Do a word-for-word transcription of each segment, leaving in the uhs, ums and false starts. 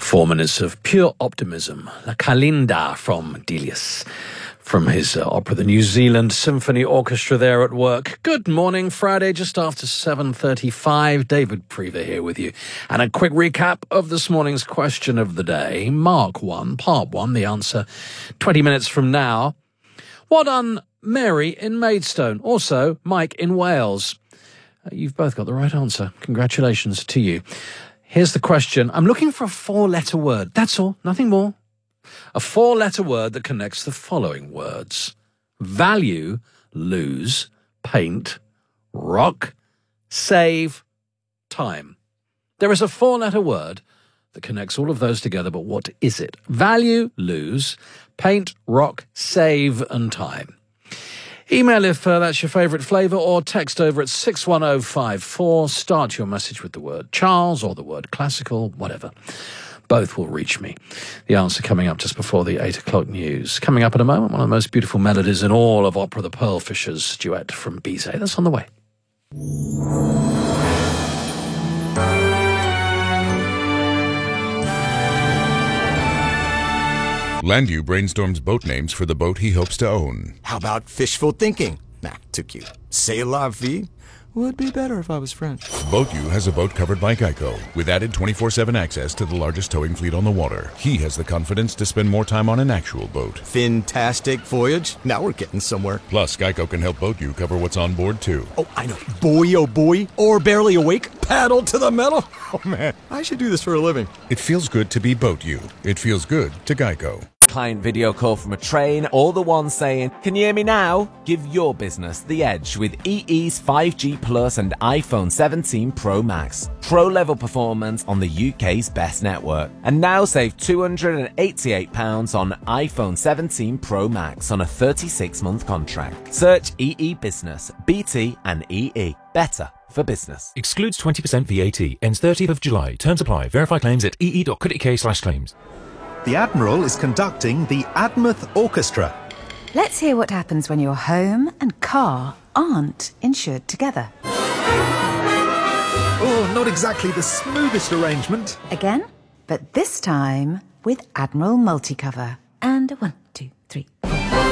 Four minutes of pure optimism. La Calinda from Delius, from his uh, opera, the New Zealand Symphony Orchestra there at work. Good morning, Friday, just after seven thirty-five. David Prever here with you. And a quick recap of this morning's question of the day. Mark one, part one, the answer twenty minutes from now. What done Mary in Maidstone? Also, Mike in Wales. Uh, you've both got the right answer. Congratulations to you. Here's the question. I'm looking for a four-letter word. That's all. Nothing more. A four-letter word that connects the following words: value, lose, paint, rock, save, time. There is a four-letter word that connects all of those together, but what is it? Value, lose, paint, rock, save, and time. Email if uh, that's your favourite flavour, or text over at six one oh five four. Start your message with the word Charles or the word classical, whatever. Both will reach me. The answer coming up just before the eight o'clock news. Coming up in a moment, one of the most beautiful melodies in all of opera, the Pearlfishers duet from Bizet. That's on the way. Landu brainstorms boat names for the boat he hopes to own. How about fishful thinking? Nah, too cute. C'est la vie? Would be better if I was French. BoatU has a boat covered by Geico, with added twenty-four seven access to the largest towing fleet on the water. He has the confidence to spend more time on an actual boat. Fantastic voyage. Now we're getting somewhere. Plus, Geico can help BoatU cover what's on board, too. Oh, I know. Boy, oh boy. Or barely awake. Paddle to the metal. Oh, man. I should do this for a living. It feels good to be BoatU. It feels good to Geico. Client video call from a train, or the one saying, "Can you hear me now?" Give your business the edge with E E's five G Plus and iPhone seventeen Pro Max. Pro-level performance on the U K's best network. And now save two hundred eighty-eight pounds on iPhone seventeen Pro Max on a thirty-six month contract. Search E E Business, B T and E E. Better for business. Excludes twenty percent V A T. Ends thirtieth of July. Terms apply. Verify claims at ee.co.uk slash claims. The Admiral is conducting the Admouth Orchestra. Let's hear what happens when your home and car aren't insured together. Oh, not exactly the smoothest arrangement. Again, but this time with Admiral Multicover. And a one, two, three, four.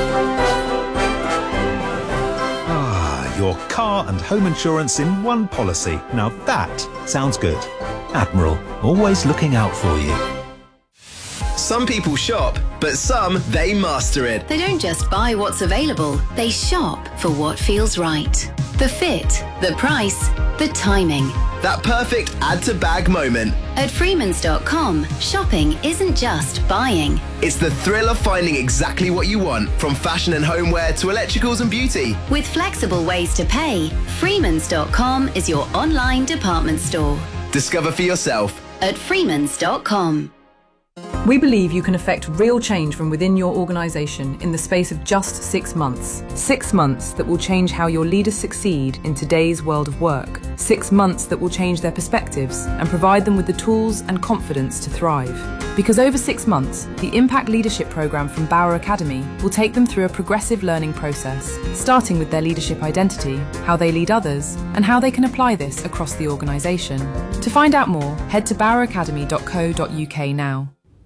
Ah, your car and home insurance in one policy. Now that sounds good. Admiral, always looking out for you. Some people shop, but some, they master it. They don't just buy what's available, they shop for what feels right. The fit, the price, the timing. That perfect add-to-bag moment. At Freemans dot com, shopping isn't just buying. It's the thrill of finding exactly what you want, from fashion and homeware to electricals and beauty. With flexible ways to pay, Freemans dot com is your online department store. Discover for yourself at Freemans dot com. We believe you can effect real change from within your organisation in the space of just six months. Six months that will change how your leaders succeed in today's world of work. Six months that will change their perspectives and provide them with the tools and confidence to thrive. Because over six months, the Impact Leadership Programme from Bauer Academy will take them through a progressive learning process, starting with their leadership identity, how they lead others, and how they can apply this across the organisation. To find out more, head to bauer academy dot co dot uk now.